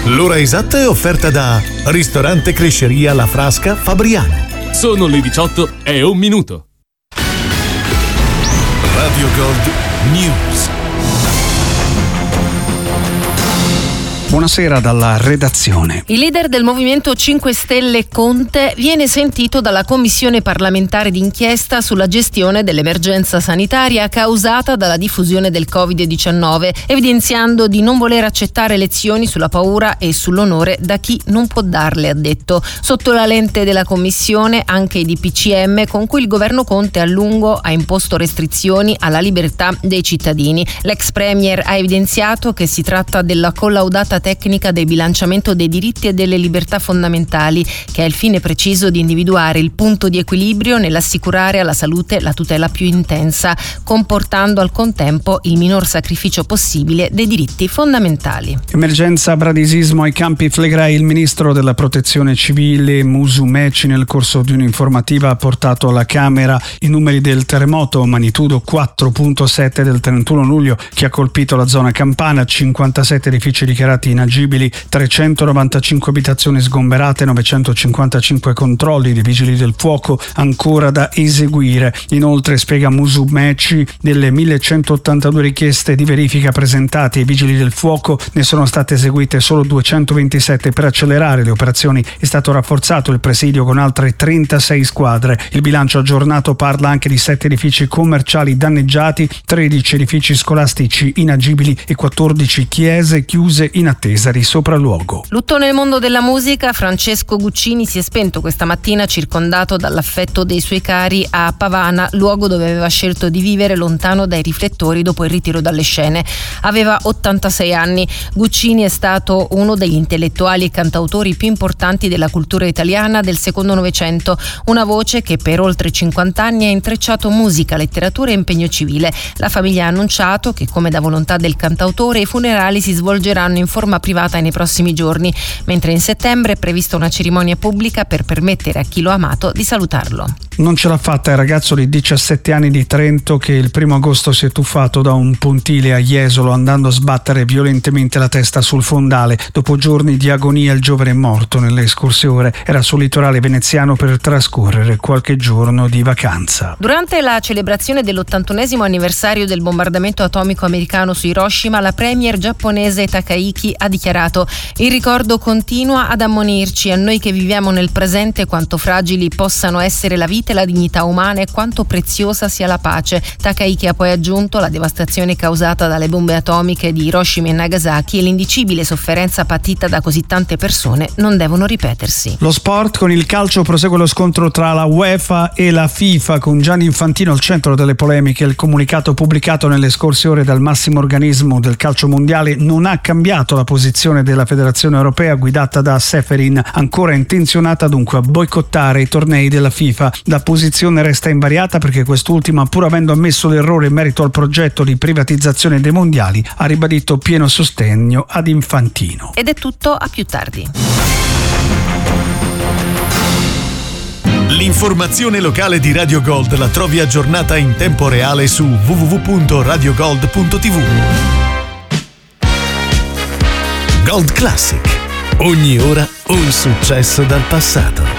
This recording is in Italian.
L'ora esatta è offerta da Ristorante Cresceria La Frasca Fabriano. Sono le 18:01. Radio Gold News. Buonasera dalla redazione. Il leader del Movimento 5 Stelle Conte viene sentito dalla Commissione parlamentare d'inchiesta sulla gestione dell'emergenza sanitaria causata dalla diffusione del Covid-19, evidenziando di non voler accettare lezioni sulla paura e sull'onore da chi non può darle, ha detto. Sotto la lente della Commissione anche i DPCM con cui il governo Conte a lungo ha imposto restrizioni alla libertà dei cittadini. L'ex premier ha evidenziato che si tratta della collaudata tecnica del bilanciamento dei diritti e delle libertà fondamentali, che ha il fine preciso di individuare il punto di equilibrio nell'assicurare alla salute la tutela più intensa, comportando al contempo il minor sacrificio possibile dei diritti fondamentali. Emergenza bradisismo ai Campi Flegrei. Il ministro della Protezione Civile Musumeci nel corso di un'informativa ha portato alla Camera i numeri del terremoto magnitudo 4.7 del 31 luglio che ha colpito la zona campana, 57 edifici dichiarati inagibili, 395 abitazioni sgomberate, 955 controlli di vigili del fuoco ancora da eseguire. Inoltre, spiega Musumeci, delle 1182 richieste di verifica presentate ai vigili del fuoco ne sono state eseguite solo 227. Per accelerare le operazioni è stato rafforzato il presidio con altre 36 squadre. Il bilancio aggiornato parla anche di 7 edifici commerciali danneggiati, 13 edifici scolastici inagibili e 14 chiese chiuse in attesa di sopralluogo. Lutto nel mondo della musica. Francesco Guccini si è spento questa mattina circondato dall'affetto dei suoi cari a Pavana, luogo dove aveva scelto di vivere lontano dai riflettori dopo il ritiro dalle scene. Aveva 86 anni. Guccini è stato uno degli intellettuali e cantautori più importanti della cultura italiana del secondo Novecento, una voce che per oltre 50 anni ha intrecciato musica, letteratura e impegno civile. La famiglia ha annunciato che, come da volontà del cantautore, i funerali si svolgeranno in forma privata nei prossimi giorni, mentre in settembre è prevista una cerimonia pubblica per permettere a chi lo ha amato di salutarlo. Non ce l'ha fatta il ragazzo di 17 anni di Trento che il 1 agosto si è tuffato da un pontile a Jesolo andando a sbattere violentemente la testa sul fondale. Dopo giorni di agonia il giovane è morto nell'escursione. Era sul litorale veneziano per trascorrere qualche giorno di vacanza. Durante la celebrazione dell'81esimo anniversario del bombardamento atomico americano su Hiroshima, la premier giapponese Takahiki ha dichiarato: il ricordo continua ad ammonirci, a noi che viviamo nel presente, quanto fragili possano essere la vita e la dignità umana e quanto preziosa sia la pace. Takahiki ha poi aggiunto: la devastazione causata dalle bombe atomiche di Hiroshima e Nagasaki e l'indicibile sofferenza patita da così tante persone non devono ripetersi. Lo sport, con il calcio prosegue lo scontro tra la UEFA e la FIFA, con Gianni Infantino al centro delle polemiche. Il comunicato pubblicato nelle scorse ore dal massimo organismo del calcio mondiale non ha cambiato la posizione della Federazione Europea guidata da Seferin, ancora intenzionata dunque a boicottare i tornei della FIFA. La posizione resta invariata perché quest'ultima, pur avendo ammesso l'errore in merito al progetto di privatizzazione dei mondiali, ha ribadito pieno sostegno ad Infantino. Ed è tutto, a più tardi. L'informazione locale di Radio Gold la trovi aggiornata in tempo reale su www.radiogold.tv. Gold Classic. Ogni ora un successo dal passato.